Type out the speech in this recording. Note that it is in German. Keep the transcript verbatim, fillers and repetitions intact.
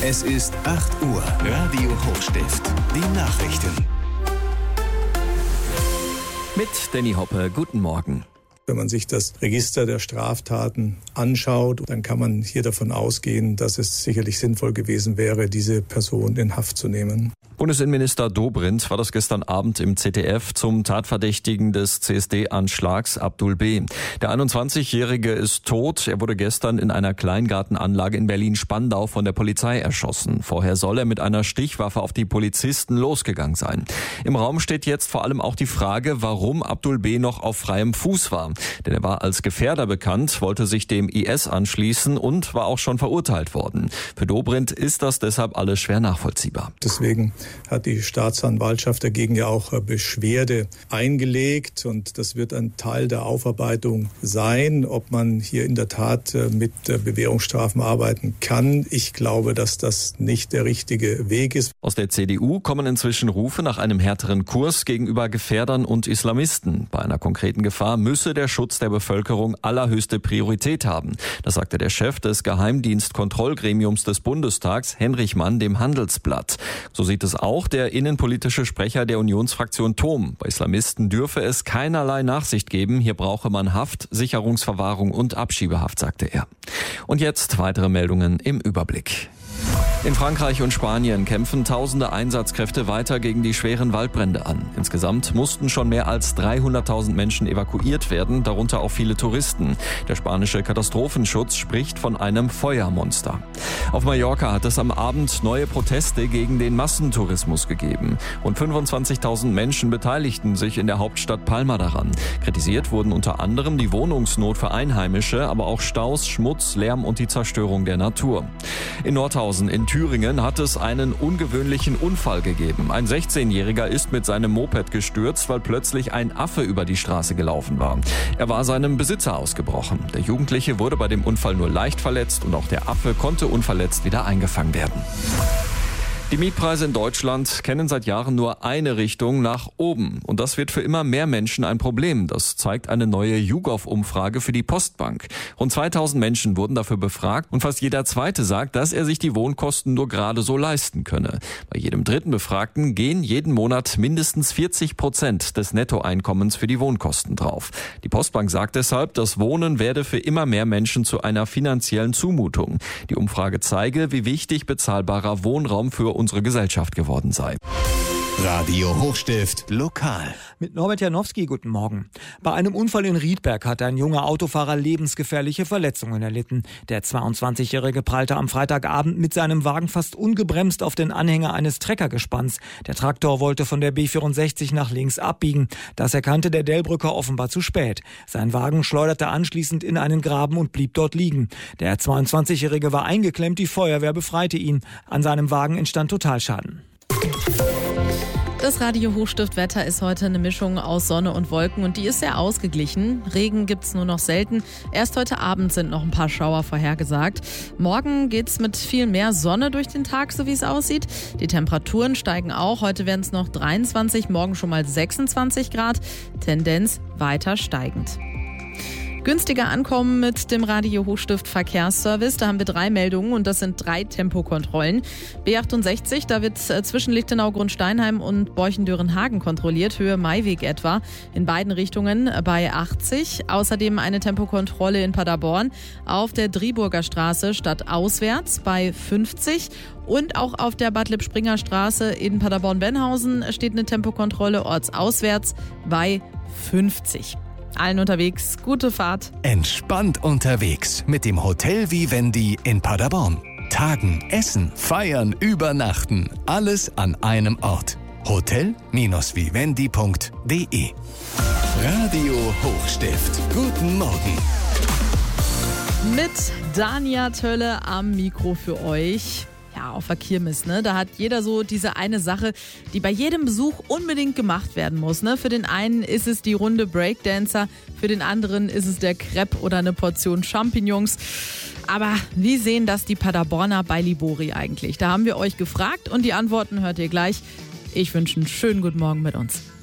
Es ist acht Uhr. Radio Hochstift. Die Nachrichten. Mit Danny Hoppe. Guten Morgen. Wenn man sich das Register der Straftaten anschaut, dann kann man hier davon ausgehen, dass es sicherlich sinnvoll gewesen wäre, diese Person in Haft zu nehmen. Bundesinnenminister Dobrindt war das gestern Abend im Z D F zum Tatverdächtigen des C S D-Anschlags Abdul B. Der einundzwanzigjährige ist tot. Er wurde gestern in einer Kleingartenanlage in Berlin-Spandau von der Polizei erschossen. Vorher soll er mit einer Stichwaffe auf die Polizisten losgegangen sein. Im Raum steht jetzt vor allem auch die Frage, warum Abdul B. noch auf freiem Fuß war. Denn er war als Gefährder bekannt, wollte sich dem I S anschließen und war auch schon verurteilt worden. Für Dobrindt ist das deshalb alles schwer nachvollziehbar. Deswegen hat die Staatsanwaltschaft dagegen ja auch Beschwerde eingelegt und das wird ein Teil der Aufarbeitung sein, ob man hier in der Tat mit Bewährungsstrafen arbeiten kann. Ich glaube, dass das nicht der richtige Weg ist. Aus der C D U kommen inzwischen Rufe nach einem härteren Kurs gegenüber Gefährdern und Islamisten. Bei einer konkreten Gefahr müsse der Schutz der Bevölkerung allerhöchste Priorität haben. Das sagte der Chef des Geheimdienstkontrollgremiums des Bundestags, Henrich Mann, dem Handelsblatt. So sieht es auch der innenpolitische Sprecher der Unionsfraktion Thom. Bei Islamisten dürfe es keinerlei Nachsicht geben. Hier brauche man Haft, Sicherungsverwahrung und Abschiebehaft, sagte er. Und jetzt weitere Meldungen im Überblick. In Frankreich und Spanien kämpfen tausende Einsatzkräfte weiter gegen die schweren Waldbrände an. Insgesamt mussten schon mehr als dreihunderttausend Menschen evakuiert werden, darunter auch viele Touristen. Der spanische Katastrophenschutz spricht von einem Feuermonster. Auf Mallorca hat es am Abend neue Proteste gegen den Massentourismus gegeben. Rund fünfundzwanzigtausend Menschen beteiligten sich in der Hauptstadt Palma daran. Kritisiert wurden unter anderem die Wohnungsnot für Einheimische, aber auch Staus, Schmutz, Lärm und die Zerstörung der Natur. In Nordhausen in Thüringen hat es einen ungewöhnlichen Unfall gegeben. Ein sechzehnjähriger ist mit seinem Moped gestürzt, weil plötzlich ein Affe über die Straße gelaufen war. Er war seinem Besitzer ausgebrochen. Der Jugendliche wurde bei dem Unfall nur leicht verletzt und auch der Affe konnte unverletzt wieder eingefangen werden. Die Mietpreise in Deutschland kennen seit Jahren nur eine Richtung, nach oben. Und das wird für immer mehr Menschen ein Problem. Das zeigt eine neue YouGov-Umfrage für die Postbank. Rund zweitausend Menschen wurden dafür befragt und fast jeder Zweite sagt, dass er sich die Wohnkosten nur gerade so leisten könne. Bei jedem dritten Befragten gehen jeden Monat mindestens vierzig Prozent des Nettoeinkommens für die Wohnkosten drauf. Die Postbank sagt deshalb, das Wohnen werde für immer mehr Menschen zu einer finanziellen Zumutung. Die Umfrage zeige, wie wichtig bezahlbarer Wohnraum für unsere Gesellschaft geworden sei. Radio Hochstift lokal. Mit Norbert Janowski, guten Morgen. Bei einem Unfall in Riedberg hat ein junger Autofahrer lebensgefährliche Verletzungen erlitten. Der zweiundzwanzigjährige prallte am Freitagabend mit seinem Wagen fast ungebremst auf den Anhänger eines Treckergespanns. Der Traktor wollte von der B vierundsechzig nach links abbiegen. Das erkannte der Delbrücker offenbar zu spät. Sein Wagen schleuderte anschließend in einen Graben und blieb dort liegen. Der zweiundzwanzigjährige war eingeklemmt, die Feuerwehr befreite ihn. An seinem Wagen entstand Totalschaden. Das Radio Hochstift-Wetter ist heute eine Mischung aus Sonne und Wolken und die ist sehr ausgeglichen. Regen gibt's nur noch selten. Erst heute Abend sind noch ein paar Schauer vorhergesagt. Morgen geht's mit viel mehr Sonne durch den Tag, so wie es aussieht. Die Temperaturen steigen auch. Heute werden es noch dreiundzwanzig, morgen schon mal sechsundzwanzig Grad. Tendenz weiter steigend. Günstiger ankommen mit dem Radio Hochstift Verkehrsservice. Da haben wir drei Meldungen und das sind drei Tempokontrollen. B achtundsechzig, da wird zwischen Lichtenau, Grundsteinheim und Borchendörenhagen kontrolliert, Höhe Maiweg etwa, in beiden Richtungen bei achtzig. Außerdem eine Tempokontrolle in Paderborn auf der Driburger Straße stadtauswärts bei fünfzig. Und auch auf der Bad Lipp-Springer Straße in Paderborn-Benhausen steht eine Tempokontrolle ortsauswärts bei fünfzig. Allen unterwegs, gute Fahrt. Entspannt unterwegs mit dem Hotel Vivendi in Paderborn. Tagen, essen, feiern, übernachten. Alles an einem Ort. hotel Vivendi punkt de. Radio Hochstift. Guten Morgen. Mit Dania Tölle am Mikro für euch. Ja, auf der Kirmes, ne? Da hat jeder so diese eine Sache, die bei jedem Besuch unbedingt gemacht werden muss, ne? Für den einen ist es die Runde Breakdancer, für den anderen ist es der Crepe oder eine Portion Champignons. Aber wie sehen das die Paderborner bei Libori eigentlich? Da haben wir euch gefragt und die Antworten hört ihr gleich. Ich wünsche einen schönen guten Morgen mit uns.